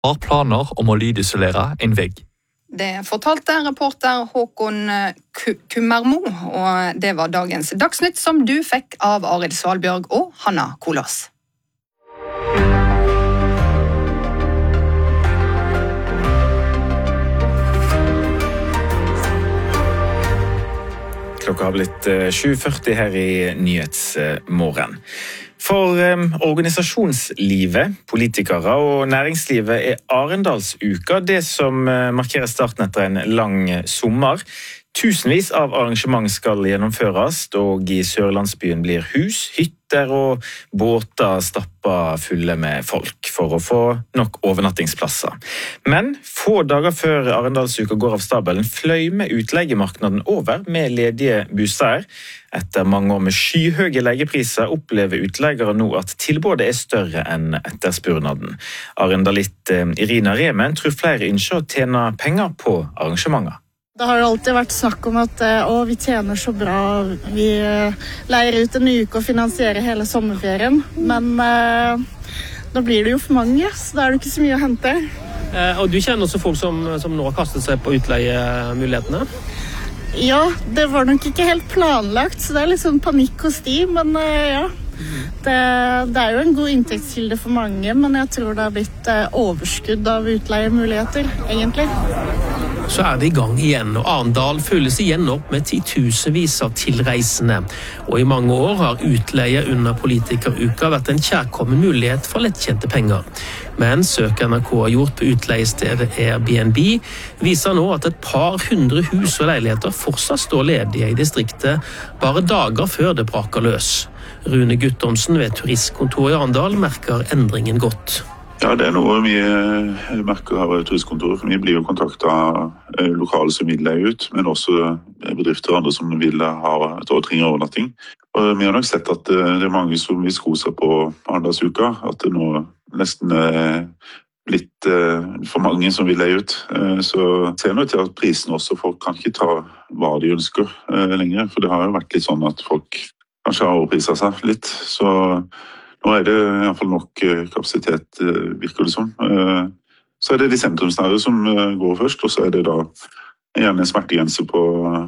har planer om å lydisolere en vegg. Det fortalte reporter Håkon Kummermo, og det var dagens Dagsnytt som du fikk av Arild Svalbjørg og Hanna Kolås. Klokka har blitt 7:40 her i Nyhetsmorgen. For organisasjonslivet, politikere og næringslivet Arendalsuka det som markerer starten etter en lang sommer. Tusenvis av arrangement skal gjennomføres, og i Sørlandsbyen blir hus, hytter og båter stappa fulle med folk for å få nok overnattingsplasser. Men få dager før Arendalsuka går av stabelen fløy med utleiemarknaden over med ledige bostader. Etter mange år med skyhøye leiepriser opplever utleggere nå at tilbudet større enn etterspurnaden. Arendalitt Irina Remen tror flere ønsker å tjene penger på arrangementer. Det har jo alltid vært snakk om at vi tjener så bra, vi leier ut en uke og finansierer hele sommerferien, men da blir det jo for mange, så da er det ikke så mye å hente. Og du kjenner også folk som nå har kastet seg på utleiemulighetene? Ja, det var nok ikke helt planlagt, så det er litt sånn panikk hos de, men ja. Det er jo en god inntektskilde for mange, men jeg tror det har blitt overskudd av utleiemuligheter, egentlig. Så det i gang igjen, og Arendal fylles igjen opp med titusenvis av tilreisende. Og i mange år har utleie under politikeruka vært en kjærkommen mulighet for lettkjente penger. Men søk NRK har gjort på utleiestedet Airbnb viser nå at et par hundre hus og leiligheter fortsatt står ledige i distriktet, bare dager før det braker løs. Rune Guttormsen ved turistkontoret i Arendal merker endringen godt. Ja, det noe vi merker av turistkontoret. Vi blir jo kontaktet av lokale som vil leie ut, men også bedrifter og andre som vil ha et trenger overnatting. Og vi har nok sett at det mange som vil sko seg på Arendalsuka, at det nå nesten blitt for mange som vil leie ut. Så ser vi til at prisen også, folk kan ikke ta hva de ønsker lenger, for det har jo vært litt sånn at folk kanskje har overpriset seg litt, så nå det i hvert fall nok kapasitet, virker det som. Så det de sentrumsnære som går først, og så det da gjerne en smertegrense på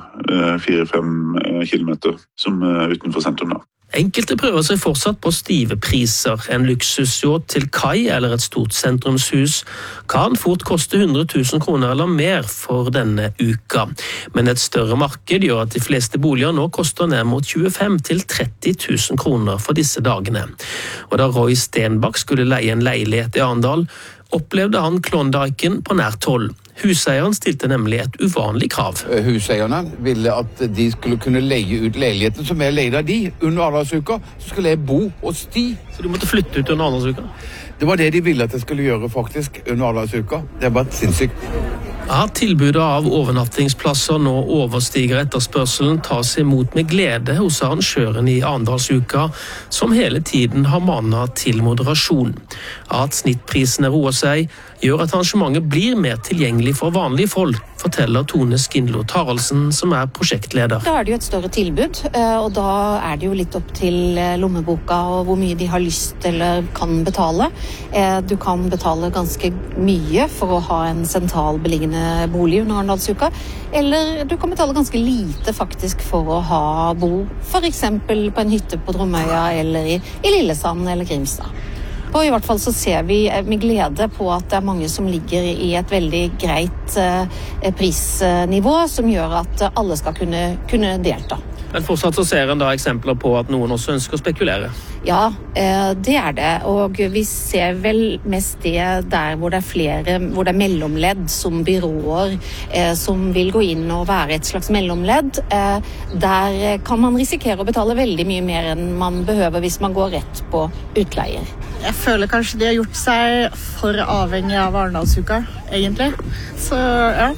4-5 kilometer som utenfor sentrum da. Enkelte prøver seg fortsatt på stive priser. En luksusyacht til kai eller et stort sentrumshus kan fort koste 100 000 kroner eller mer for denne uka. Men et større marked gjør at de fleste boliger nå koster ned mot 25 til 30 000 kroner for disse dagene. Og da Roy Stenbakk skulle leie en leilighet i Arendal, opplevde han Klondyken på nært hold. Huseieren stilte nemlig et uvanlig krav. Huseierne ville at de skulle kunne leie ut leiligheten som leide av de under Arendalsuka, så skulle jeg bo hos de. Så du måtte flytte ut under Arendalsuka? Det var det de ville at jeg skulle gjøre faktisk under Arendalsuka. Det var sinnssykt. At tilbudet av overnattingsplasser nå overstiger etterspørselen tas imot med glede hos arrangøren i Arendalsuka, som hele tiden har manet til moderasjon. At snittprisene roer seg, gjør at arrangementet blir mer tilgjengelig for vanlige folk, forteller Tone Skindlo Taraldsen, som prosjektleder. Da det jo et større tilbud, og da det jo litt opp til lommeboka og hvor mye de har lyst eller kan betale. Du kan betale ganske mye for å ha en sentral beliggende bolig under Arendalsuka, eller du kan betale ganske lite faktisk for å bo for eksempel på en hytte på Tromøya eller i Lillesand eller Grimstad. Og i hvert fall så ser vi med glede på at det mange som ligger i et veldig greit prisnivå som gjør at alle skal kunne delta. Men fortsatt så ser en da eksempler på at noen også ønsker å spekulere. Ja, det det, og vi ser vel mest det der hvor det flere, hvor det mellomledd som byråer som vil gå inn og være et slags mellomledd. Der kan man risikere å betale veldig mye mer enn man behøver hvis man går rett på utleier. Jeg føler kanskje de har gjort seg for avhengig av Arendalsuka, egentlig. Så ja.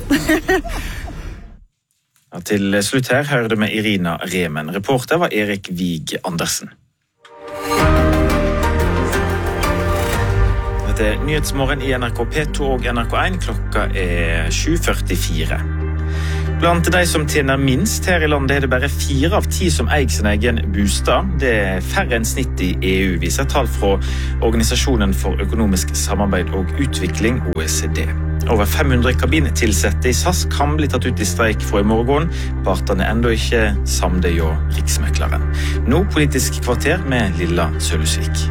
Til slutt her hører du med Irina Remen. Reporter var Erik Vig Andersen. Dette Nyhetsmorgen i NRK P2 og NRK1. Klokka 7:44. Blant de som tjener minst her i landet det bare 4 av 10 som eier sin egen bostad. Det færre enn snitt i EU, viser tall fra Organisasjonen for økonomisk samarbeid og utvikling, OECD. Over 500 kabintilsette i SAS kan bli tatt ut i streik fra i morgen. Partene enda ikke samde jo Riksmekleren. Nå Politisk kvarter med Lilla Sølhusvik.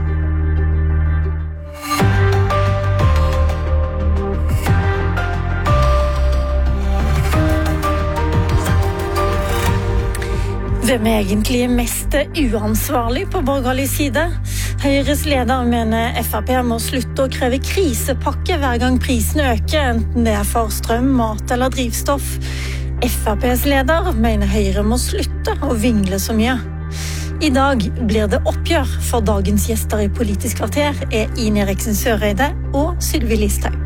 Hvem egentlig mest uansvarlig på borgerlig side? Høyres leder mener FrP må slutte å kreve krisepakke hver gang prisen øker, enten det for strøm, mat eller drivstoff. FrPs leder mener Høyre må slutte å vingle så mye. I dag blir det oppgjør, for dagens gjester i Politisk kvarter Ine Eriksen Søreide og Sylvi Listhaug.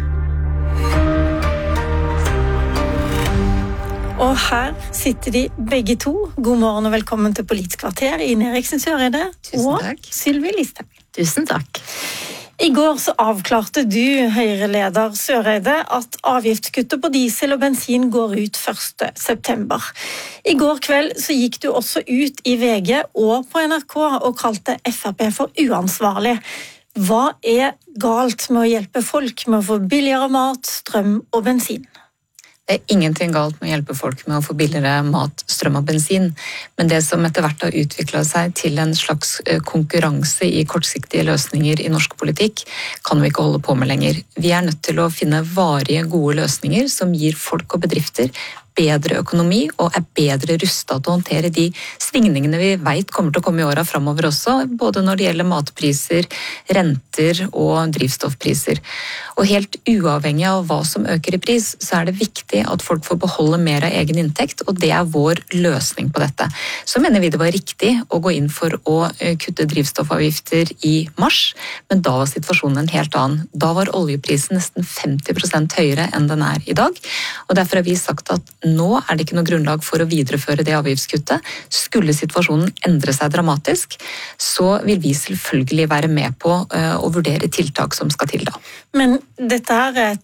Og her sitter de begge to. God morgen og velkommen til Politisk kvarter, Ine Eriksen Søreide og Sylvi Listhaug. Tusen takk. I går så avklarte du, Høyre-leder Søreide, at avgiftskuttet på diesel og bensin går ut 1. september. I går kveld så gikk du også ut i VG og på NRK og kalte FrP for uansvarlig. Hva galt med å hjelpe folk med å få billigere mat, strøm og bensin? Det ingenting galt med å hjelpe folk med å få billigere mat, strøm og bensin, men det som etter hvert har utviklet seg til en slags konkurranse i kortsiktige løsninger i norsk politikk, kan vi ikke holde på med lenger. Vi nødt til å finne varige, gode løsninger som gir folk og bedrifter bedre økonomi og bedre rustet til å håndtere de svingningene vi vet kommer til å komme i årene fremover også, både når det gjelder matpriser, renter og drivstoffpriser. Og helt uavhengig av hva som øker i pris, så det viktig at folk får beholde mer av egen inntekt, og det vår løsning på dette. Så mener vi det var riktig å gå inn for å kutte drivstoffavgifter i mars, men da var situasjonen en helt annen. Da var oljeprisen nesten 50% høyere enn den i dag, og derfor har vi sagt at nå det ikke noe grunnlag for å videreføre det avgiftskuttet. Skulle situasjonen endre seg dramatisk, så vil vi selvfølgelig være med på å vurdere tiltak som skal til da. Men dette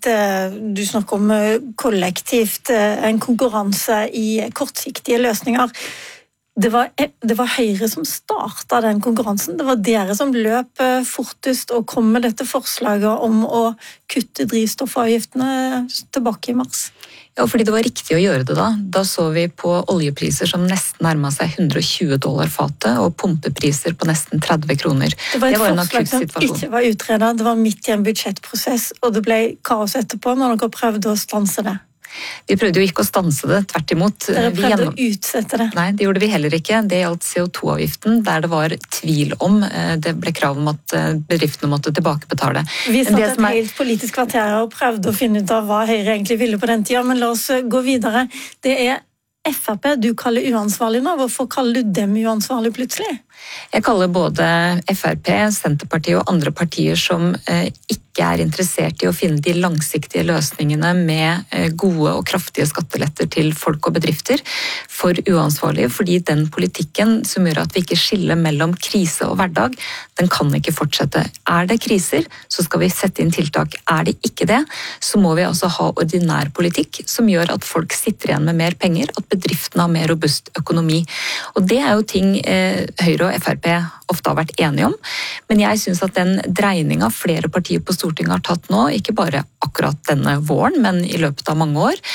du snakker om kollektivt, en konkurranse i kortsiktige løsninger. Det var Høyre som startet den konkurransen. Det var dere som løp fortest og kom med dette forslaget om å kutte drivstoffavgiftene tilbake i mars. Ja, fordi det var riktig å gjøre det da. Da så vi på oljepriser som nesten nærmet seg $120 fatet, og pumpepriser på nesten 30 kroner. Det var et forslag som ikke var utredet, det var midt i en budsjettprosess, og det ble kaos etterpå når dere prøvde å stanse det. Vi prøvde jo ikke å stanse det, tvert imot. Dere prøvde å utsette det? Nei, det gjorde vi heller ikke. Det gjaldt CO2-avgiften, der det var tvil om. Det ble krav om at bedriftene måtte tilbakebetale. Vi satt et helt Politisk kvarter og prøvde å finne ut av hva Høyre egentlig ville på den tiden, men la oss gå videre. Det FrP du kaller uansvarlig nå. Hvorfor kaller du dem uansvarlig plutselig? Jeg kaller både FrP, Senterpartiet og andre partier som ikke interessert i å finne de langsiktige løsningene med gode og kraftige skatteletter til folk og bedrifter for uansvarlige, fordi den politikken som gjør at vi ikke skiller mellom krise og hverdag, den kan ikke fortsette. Det kriser, så skal vi sette inn tiltak. Det ikke det, så må vi altså ha ordinær politikk som gjør at folk sitter igjen med mer penger, at bedriftene har mer robust økonomi. Og det jo ting Høyre og FrP ofte har vært enige om, men jeg synes at den dreiningen flere partier på Stortinget har tatt nå, ikke bare akkurat denne våren, men i løpet av mange år,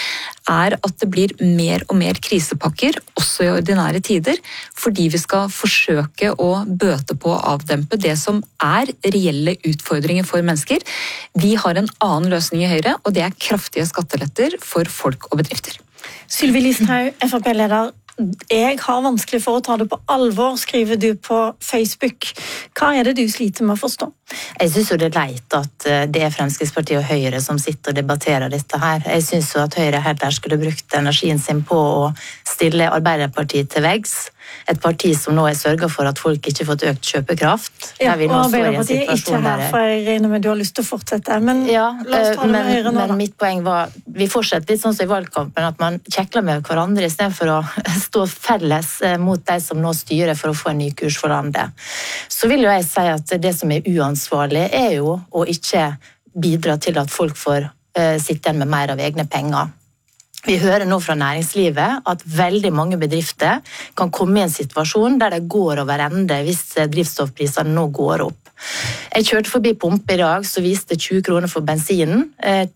at det blir mer og mer krisepakker, også i ordinære tider, fordi vi skal forsøke å bøte på å avdempe det som reelle utfordringer for mennesker. Vi har en annen løsning i Høyre, og det kraftige skatteletter for folk og bedrifter. Sylvi Listhaug, FrP-leder. Jeg har vanskelig for å ta det på alvor, skriver du på Facebook. Hva det du sliter med å forstå? Jeg synes jo det leit at det Fremskrittspartiet og Høyre som sitter og debatterer dette her. Jeg synes jo at Høyre heller skulle brukt energien sin på å stille Arbeiderpartiet til veggs. Et parti som nå sørget for at folk ikke fått økt kjøpekraft. Ja, og Arbeiderpartiet ikke her, for jeg regner med du har lyst til å fortsette. Men ja, la oss ta det med Høyre nå. Men mitt poeng var, vi fortsetter litt sånn som i valgkampen, at man kjekler med hverandre i stedet for å stå felles mot de som nå styrer for å få en ny kurs for landet. Så vil jo jeg si at det som uansvarlig jo å ikke bidra til at folk får sitte igjen med mer av egne penger. Vi hører nå fra næringslivet at veldig mange bedrifter kan komme i en situasjon der det går over ende hvis drivstoffprisene nå går opp. Jeg kjørte forbi pumpe i dag, så viste 20 kroner for bensinen.